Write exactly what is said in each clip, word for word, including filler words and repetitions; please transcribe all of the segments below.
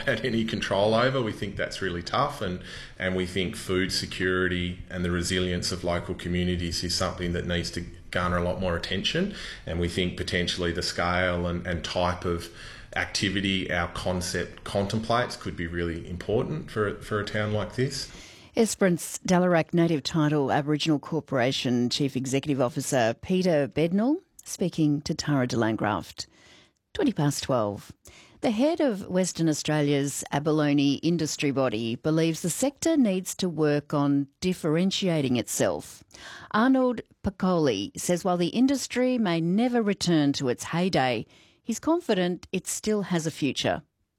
not had any control over. We think that's really tough, and, and we think food security and the resilience of local communities is something that needs to garner a lot more attention. And we think potentially the scale and, and type of activity our concept contemplates could be really important for, for a town like this. Esperance Dalarak Native Title Aboriginal Corporation Chief Executive Officer Peter Bednall speaking to Tara de Landgraft. twenty past twelve. The head of Western Australia's abalone industry body believes the sector needs to work on differentiating itself. Arnold Piccoli says while the industry may never return to its heyday, he's confident it still has a future.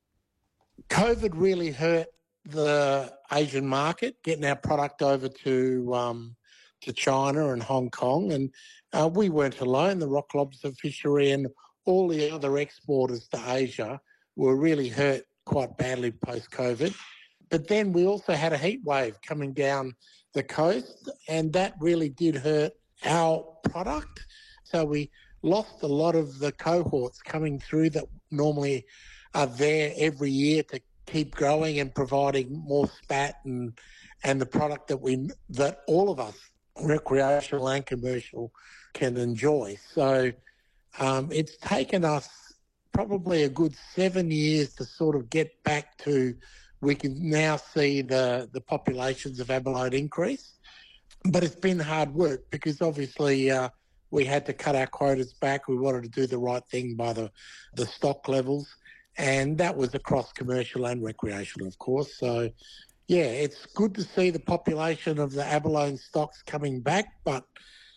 COVID really hurt the Asian market, getting our product over to um, to China and Hong Kong. And uh, we weren't alone. The rock lobster fishery and all the other exporters to Asia were really hurt quite badly post-COVID. But then we also had a heat wave coming down the coast, and that really did hurt our product. So we lost a lot of the cohorts coming through that normally are there every year to keep growing and providing more spat and and the product that we that all of us, recreational and commercial, can enjoy. So um, it's taken us probably a good seven years to sort of get back to, we can now see the, the populations of abalone increase. But it's been hard work because obviously uh, we had to cut our quotas back. We wanted to do the right thing by the, the stock levels. And that was across commercial and recreational, of course. So, yeah, it's good to see the population of the abalone stocks coming back. But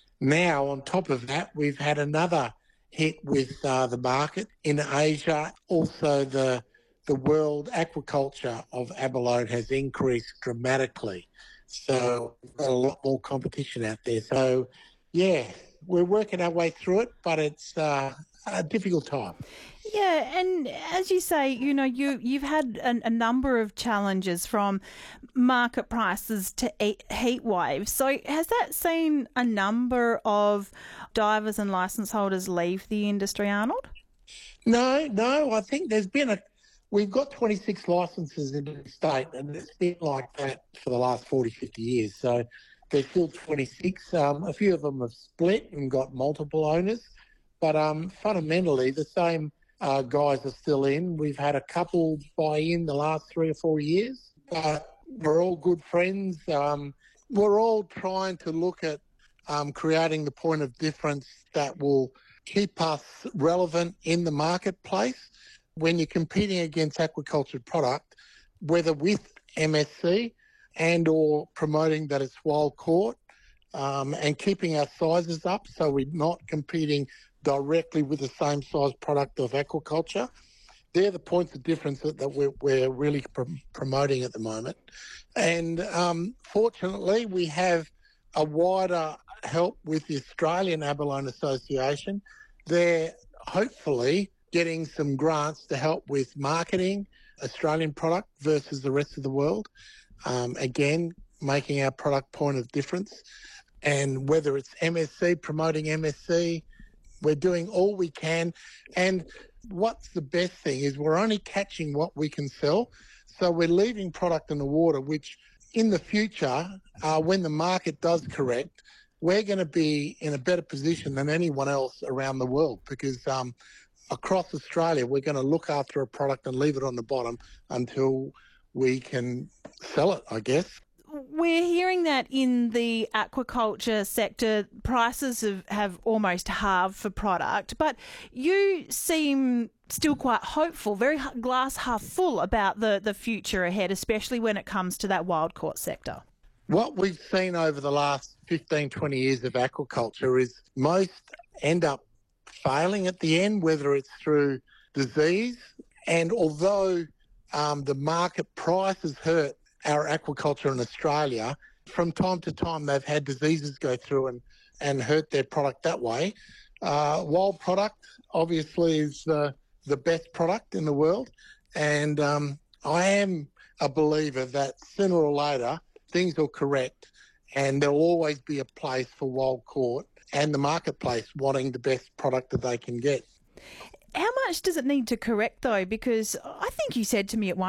now, on top of that, we've had another hit with uh, the market in Asia. Also, the the world aquaculture of abalone has increased dramatically. So, we've got a lot more competition out there. So, yeah, we're working our way through it, but it's uh, a difficult time. Yeah, and as you say, you know, you, you've had a, a number of challenges from market prices to heat waves. So has that seen a number of divers and licence holders leave the industry, Arnold? No, no, I think there's been a... We've got twenty-six licences in the state, and it's been like that for the last forty, fifty years. So there's still twenty-six. Um, a few of them have split and got multiple owners. But um, fundamentally, the same... Uh, guys are still in. We've had a couple buy in the last three or four years, but we're all good friends. Um, we're all trying to look at um, creating the point of difference that will keep us relevant in the marketplace. When you're competing against aquaculture product, whether with M S C and or promoting that it's wild caught, um, and keeping our sizes up so we're not competing directly with the same size product of aquaculture. They're the points of difference that, that we're, we're really pr- promoting at the moment. And um, fortunately, we have a wider help with the Australian Abalone Association. They're hopefully getting some grants to help with marketing Australian product versus the rest of the world. Um, again, making our product point of difference. And whether it's M S C, promoting M S C, we're doing all we can. And what's the best thing is we're only catching what we can sell. So we're leaving product in the water, which in the future, uh, when the market does correct, we're going to be in a better position than anyone else around the world because um, across Australia, we're going to look after a product and leave it on the bottom until we can sell it, I guess. We're hearing that in the aquaculture sector, prices have, have almost halved for product, but you seem still quite hopeful, very glass half full about the, the future ahead, especially when it comes to that wild caught sector. What we've seen over the last fifteen, twenty years of aquaculture is most end up failing at the end, whether it's through disease. And although um, the market price has hurt our aquaculture in Australia, from time to time they've had diseases go through and, and hurt their product that way. Uh, wild product obviously is the, the best product in the world, and um, I am a believer that sooner or later things will correct and there'll always be a place for wild caught and the marketplace wanting the best product that they can get. How much does it need to correct though? Because I think you said to me at one